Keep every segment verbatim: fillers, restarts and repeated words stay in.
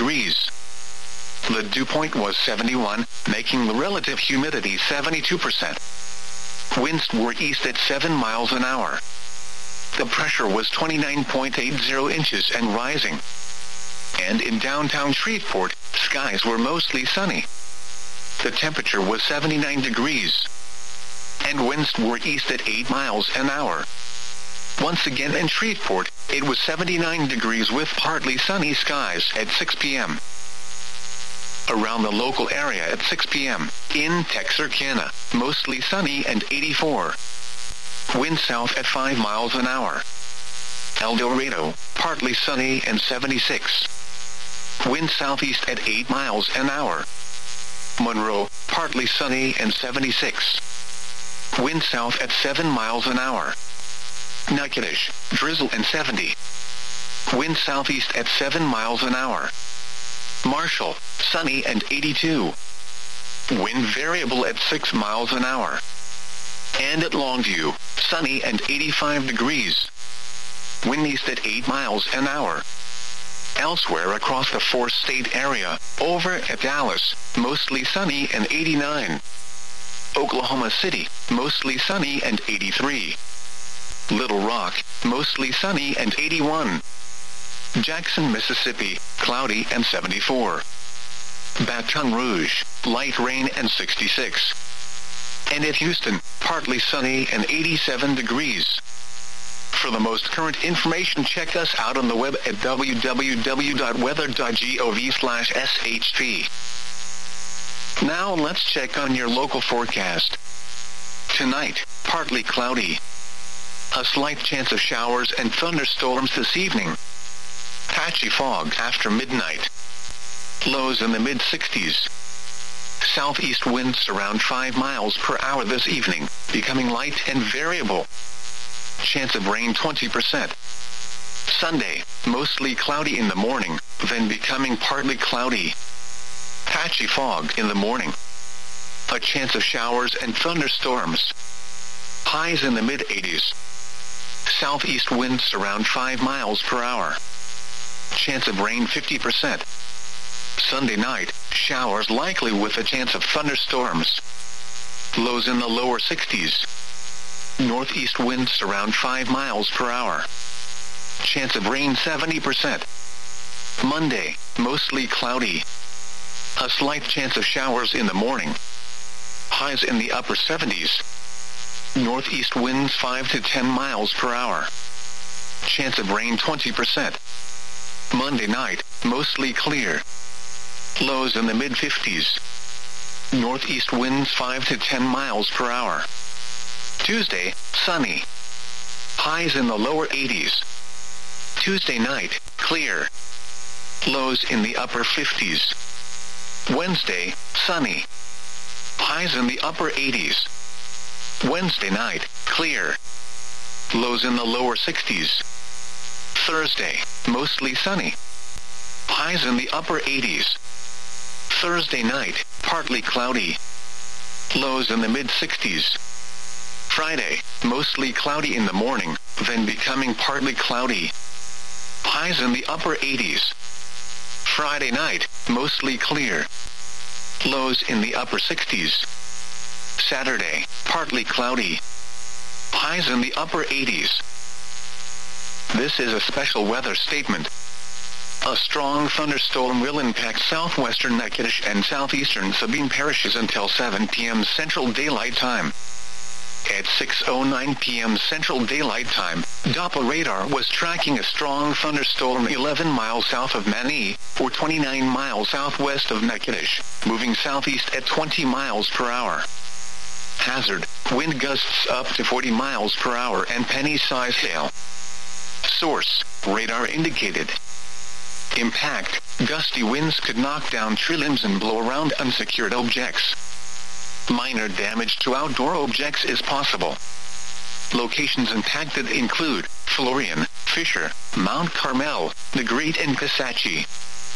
degrees. The dew point was seventy-one, making the relative humidity seventy-two percent. Winds were east at seven miles an hour. The pressure was twenty-nine point eight zero inches and rising. And in downtown Shreveport, skies were mostly sunny. The temperature was seventy-nine degrees. And winds were east at eight miles an hour. Once again in Shreveport, it was seventy-nine degrees with partly sunny skies at six p.m. Around the local area at six p.m., in Texarkana, mostly sunny and eighty-four. Wind south at five miles an hour. El Dorado, partly sunny and seventy-six. Wind southeast at eight miles an hour. Monroe, partly sunny and seventy-six. Wind south at seven miles an hour. Natchitoches, drizzle and seventy. Wind southeast at seven miles an hour. Marshall, sunny and eighty-two. Wind variable at six miles an hour. And at Longview, sunny and eighty-five degrees. Wind east at eight miles an hour. Elsewhere across the four-state area, over at Dallas, mostly sunny and eighty-nine. Oklahoma City, mostly sunny and eighty-three. Little Rock, mostly sunny and eighty-one. Jackson, Mississippi, cloudy and seventy-four. Baton Rouge, light rain and sixty-six. And at Houston, partly sunny and eighty-seven degrees. For the most current information, check us out on the web at w w w dot weather dot gov slash s h p. Now let's check on your local forecast. Tonight, partly cloudy. A slight chance of showers and thunderstorms this evening. Patchy fog after midnight. Lows in the mid sixties. Southeast winds around five miles per hour this evening, becoming light and variable. Chance of rain twenty percent. Sunday, mostly cloudy in the morning, then becoming partly cloudy. Patchy fog in the morning. A chance of showers and thunderstorms. Highs in the mid eighties. Southeast winds around five miles per hour. Chance of rain fifty percent. Sunday night, showers likely with a chance of thunderstorms. Lows in the lower sixties. Northeast winds around five miles per hour. Chance of rain seventy percent. Monday, mostly cloudy. A slight chance of showers in the morning. Highs in the upper seventies. Northeast winds five to ten miles per hour. Chance of rain twenty percent. Monday night, mostly clear. Lows in the mid fifties. Northeast winds five to ten miles per hour. Tuesday, sunny. Highs in the lower eighties. Tuesday night, clear. Lows in the upper fifties. Wednesday, sunny. Highs in the upper eighties. Wednesday night, clear. Lows in the lower sixties. Thursday, mostly sunny. Highs in the upper eighties. Thursday night, partly cloudy. Lows in the mid sixties. Friday, mostly cloudy in the morning, then becoming partly cloudy. Highs in the upper eighties. Friday night, mostly clear. Lows in the upper sixties. Saturday, partly cloudy. Highs in the upper eighties. This is a special weather statement. A strong thunderstorm will impact southwestern Natchitoches and southeastern Sabine parishes until seven p.m. Central Daylight Time. At six oh nine p.m. Central Daylight Time, Doppler radar was tracking a strong thunderstorm eleven miles south of Manny, or twenty-nine miles southwest of Natchitoches, moving southeast at twenty miles per hour. Hazard, wind gusts up to forty miles per hour and penny-sized hail. Source, radar indicated. Impact, gusty winds could knock down tree limbs and blow around unsecured objects. Minor damage to outdoor objects is possible. Locations impacted include Florian, Fisher, Mount Carmel, the Great and Kisatchie.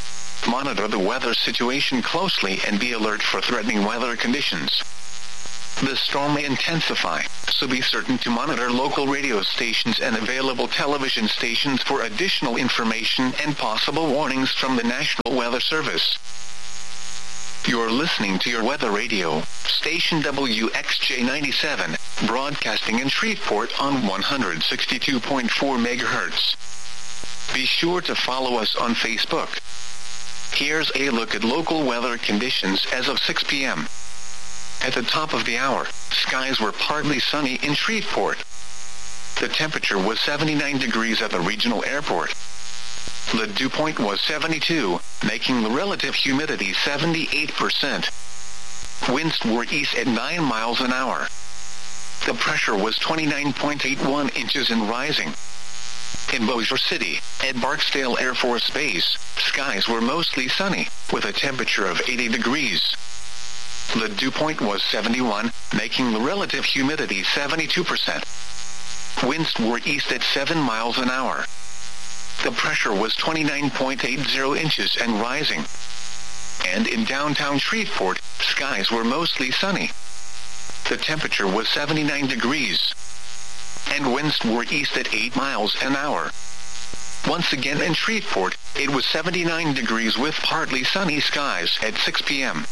Monitor the weather situation closely and be alert for threatening weather conditions. The storm may intensify, so be certain to monitor local radio stations and available television stations for additional information and possible warnings from the National Weather Service. You're listening to your weather radio, station W X J ninety-seven, broadcasting in Shreveport on one hundred sixty-two point four megahertz. Be sure to follow us on Facebook. Here's a look at local weather conditions as of six p.m. At the top of the hour, skies were partly sunny in Shreveport. The temperature was seventy-nine degrees at the regional airport. The dew point was seventy-two, making the relative humidity seventy-eight percent. Winds were east at nine miles an hour. The pressure was twenty-nine point eight one inches and rising. In Bossier City, at Barksdale Air Force Base, skies were mostly sunny, with a temperature of eighty degrees. The dew point was seventy-one, making the relative humidity seventy-two percent. Winds were east at seven miles an hour. The pressure was twenty-nine point eight zero inches and rising. And in downtown Shreveport, skies were mostly sunny. The temperature was seventy-nine degrees. And winds were east at eight miles an hour. Once again in Shreveport, it was seventy-nine degrees with partly sunny skies at six p.m.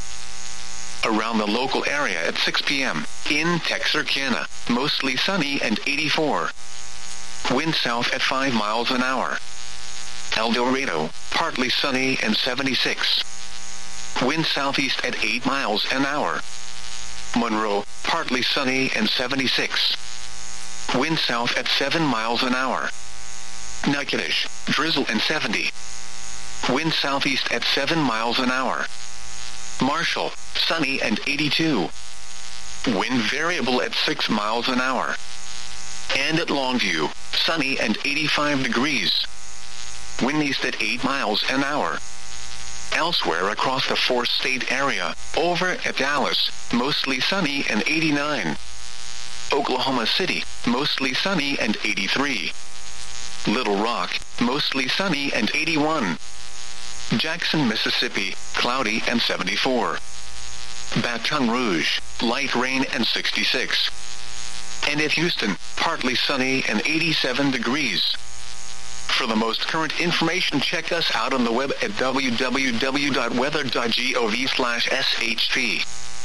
Around the local area at six p.m., in Texarkana, mostly sunny and eighty-four. Wind south at five miles an hour. El Dorado, partly sunny and seventy-six. Wind southeast at eight miles an hour. Monroe, partly sunny and seventy-six. Wind south at seven miles an hour. Natchitoches, drizzle and seventy. Wind southeast at seven miles an hour. Marshall, sunny and eighty-two. Wind variable at six miles an hour. And at Longview, sunny and eighty-five degrees. Wind east at eight miles an hour. Elsewhere across the four-state area, over at Dallas, mostly sunny and eighty-nine. Oklahoma City, mostly sunny and eighty-three. Little Rock, mostly sunny and eighty-one. Jackson, Mississippi, cloudy and seventy-four. Baton Rouge, light rain and sixty-six. And at Houston, partly sunny and eighty-seven degrees. For the most current information, check us out on the web at w w w dot weather dot gov slash s h p.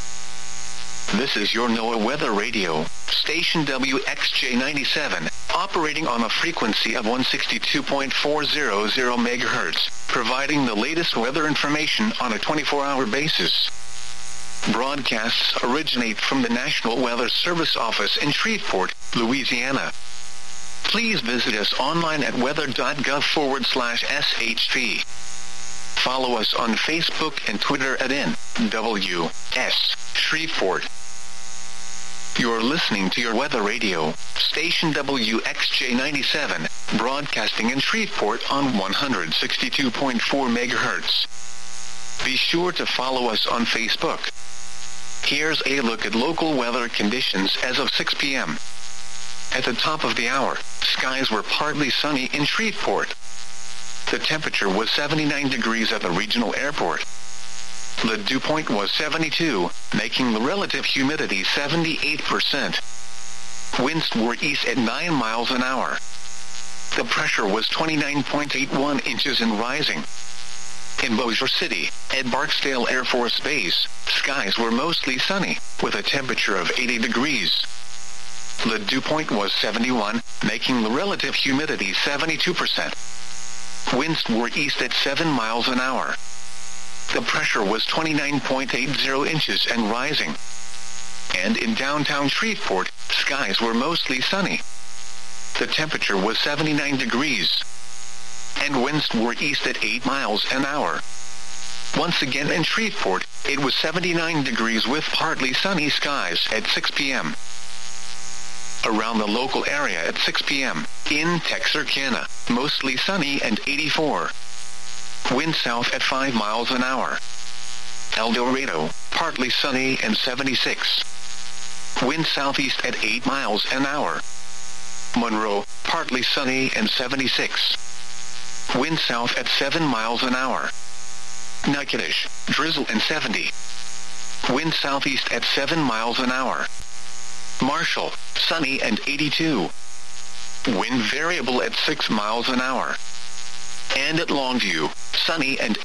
This is your NOAA Weather Radio, station W X J ninety-seven, operating on a frequency of one hundred sixty-two point four hundred megahertz, providing the latest weather information on a twenty-four hour basis. Broadcasts originate from the National Weather Service office in Shreveport, Louisiana. Please visit us online at weather.gov forward slash SHP. Follow us on Facebook and Twitter at N W S Shreveport. You're listening to your weather radio, station W X J ninety-seven, broadcasting in Shreveport on one hundred sixty-two point four megahertz. Be sure to follow us on Facebook. Here's a look at local weather conditions as of six p.m. At the top of the hour, skies were partly sunny in Shreveport. The temperature was seventy-nine degrees at the regional airport. The dew point was seventy-two, making the relative humidity seventy-eight percent. Winds were east at nine miles an hour. The pressure was twenty-nine point eight one inches and rising. In Bossier City, at Barksdale Air Force Base, skies were mostly sunny, with a temperature of eighty degrees. The dew point was seventy-one, making the relative humidity seventy-two percent. Winds were east at seven miles an hour. The pressure was twenty-nine point eight zero inches and rising. And in downtown Shreveport, skies were mostly sunny. The temperature was seventy-nine degrees. And winds were east at eight miles an hour. Once again in Shreveport, it was seventy-nine degrees with partly sunny skies at six p.m. Around the local area at six p.m., in Texarkana, mostly sunny and eighty-four. Wind south at five miles an hour. El Dorado, partly sunny and seventy-six. Wind southeast at eight miles an hour. Monroe, partly sunny and seventy-six. Wind south at seven miles an hour. Natchitoches, drizzle and seventy. Wind southeast at seven miles an hour. Marshall, sunny and eighty-two. Wind variable at six miles an hour. And at Longview, sunny and